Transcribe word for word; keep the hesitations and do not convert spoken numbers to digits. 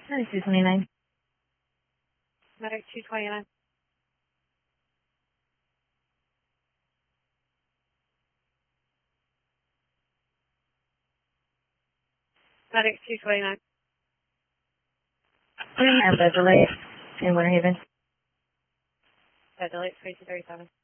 Medic two twenty-nine. Medic two twenty-nine. Medic two twenty-nine. And Beverly in Winter Haven. Beverly, twenty-two thirty-seven.